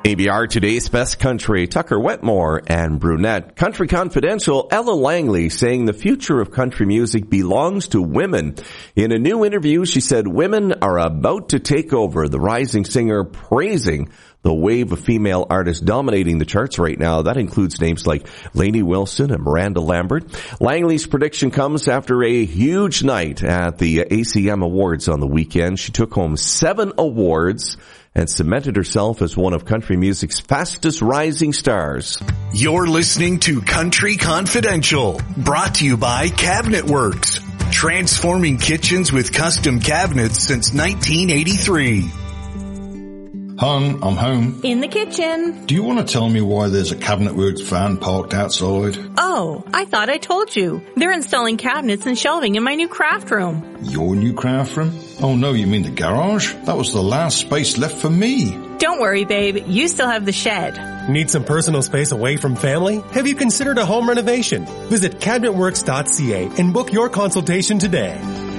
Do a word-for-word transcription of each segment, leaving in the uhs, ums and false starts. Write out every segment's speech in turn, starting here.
A B R Today's Best Country, Tucker Wetmore and Brunette. Country Confidential, Ella Langley saying the future of country music belongs to women. In a new interview, she said women are about to take over. The rising singer praising the wave of female artists dominating the charts right now. That includes names like Lainey Wilson and Miranda Lambert. Langley's prediction comes after a huge night at the A C M Awards on the weekend. She took home seven awards and cemented herself as one of country music's fastest rising stars. You're listening to Country Confidential, brought to you by Cabinet Works, transforming kitchens with custom cabinets since nineteen eighty-three. Hon, I'm home. In the kitchen. Do you want to tell me why there's a Cabinet Works van parked outside? Oh, I thought I told you. They're installing cabinets and shelving in my new craft room. Your new craft room? Oh no, you mean the garage? That was the last space left for me. Don't worry, babe. You still have the shed. Need some personal space away from family? Have you considered a home renovation? Visit cabinet works dot c a and book your consultation today.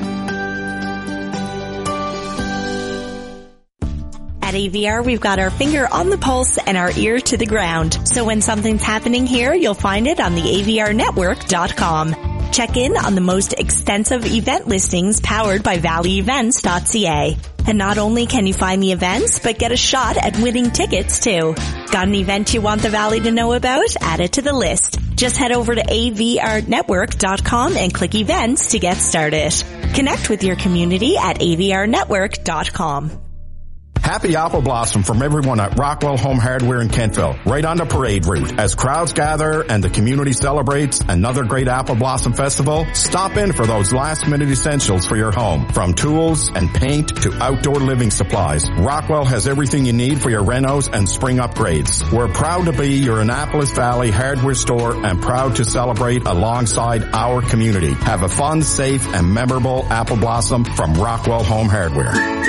At A V R, we've got our finger on the pulse and our ear to the ground. So when something's happening here, you'll find it on the A V R network dot com. Check in on the most extensive event listings powered by valley events dot c a. And not only can you find the events, but get a shot at winning tickets too. Got an event you want the Valley to know about? Add it to the list. Just head over to A V R network dot com and click events to get started. Connect with your community at A V R network dot com. Happy Apple Blossom from everyone at Rockwell Home Hardware in Kentville, right on the parade route. As crowds gather and the community celebrates another great Apple Blossom Festival, stop in for those last-minute essentials for your home. From tools and paint to outdoor living supplies, Rockwell has everything you need for your renos and spring upgrades. We're proud to be your Annapolis Valley hardware store and proud to celebrate alongside our community. Have a fun, safe, and memorable Apple Blossom from Rockwell Home Hardware.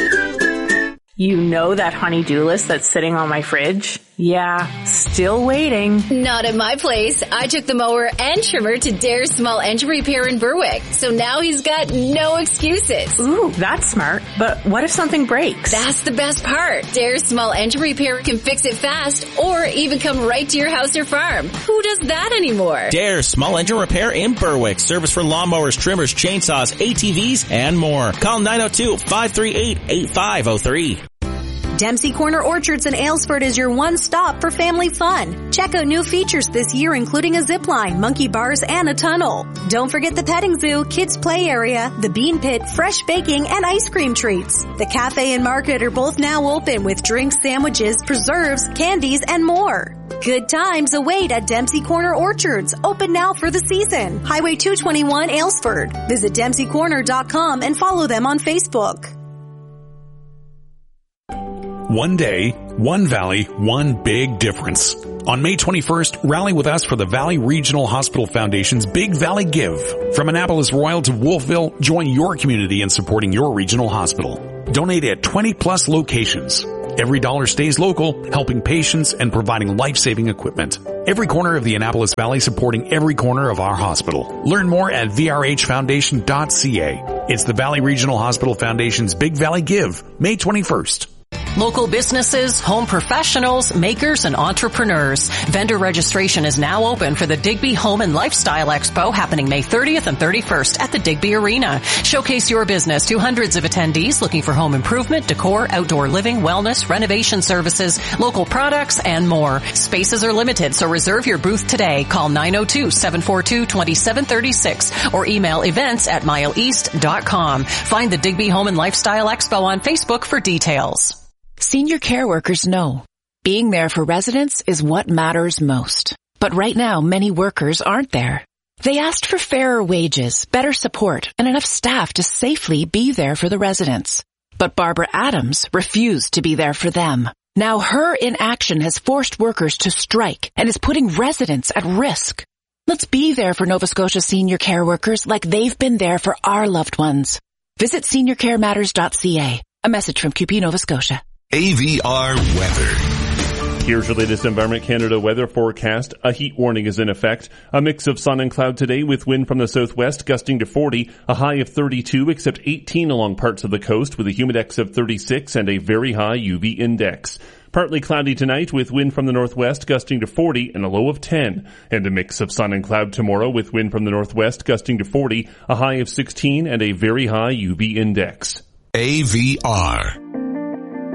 You know that honey-do list that's sitting on my fridge? Yeah, still waiting. Not at my place. I took the mower and trimmer to Dare's Small Engine Repair in Berwick, so now he's got no excuses. Ooh, that's smart. But what if something breaks? That's the best part. Dare's Small Engine Repair can fix it fast or even come right to your house or farm. Who does that anymore? Dare's Small Engine Repair in Berwick. Service for lawnmowers, trimmers, chainsaws, A T Vs, and more. Call nine oh two, five three eight, eight five oh three. Dempsey Corner Orchards in Aylesford is your one stop for family fun. Check out new features this year, including a zip line, monkey bars, and a tunnel. Don't forget the petting zoo, kids play area, the bean pit, fresh baking, and ice cream treats. The cafe and market are both now open with drinks, sandwiches, preserves, candies, and more. Good times await at Dempsey Corner Orchards, open now for the season. Highway two twenty-one, Aylesford. Visit dempsey corner dot com and follow them on Facebook. One day, one valley, one big difference. On May twenty-first, rally with us for the Valley Regional Hospital Foundation's Big Valley Give. From Annapolis Royal to Wolfville, join your community in supporting your regional hospital. Donate at twenty plus locations. Every dollar stays local, helping patients and providing life-saving equipment. Every corner of the Annapolis Valley supporting every corner of our hospital. Learn more at v r h foundation dot c a. It's the Valley Regional Hospital Foundation's Big Valley Give, May twenty-first. Local businesses, home professionals, makers, and entrepreneurs. Vendor registration is now open for the Digby Home and Lifestyle Expo happening May thirtieth and thirty-first at the Digby Arena. Showcase your business to hundreds of attendees looking for home improvement, decor, outdoor living, wellness, renovation services, local products, and more. Spaces are limited, so reserve your booth today. Call nine oh two, seven four two, two seven three six or email events at mile east dot com. Find the Digby Home and Lifestyle Expo on Facebook for details. Senior care workers know being there for residents is what matters most. But right now, many workers aren't there. They asked for fairer wages, better support, and enough staff to safely be there for the residents. But Barbara Adams refused to be there for them. Now her inaction has forced workers to strike and is putting residents at risk. Let's be there for Nova Scotia senior care workers like they've been there for our loved ones. Visit senior care matters dot c a. A message from Q P Nova Scotia. A V R weather. Here's your latest Environment Canada weather forecast. A heat warning is in effect. A mix of sun and cloud today with wind from the southwest gusting to forty, a high of thirty-two except eighteen along parts of the coast with a humidex of thirty-six and a very high U V index. Partly cloudy tonight with wind from the northwest gusting to forty and a low of ten. And a mix of sun and cloud tomorrow with wind from the northwest gusting to forty, a high of sixteen and a very high U V index. A V R.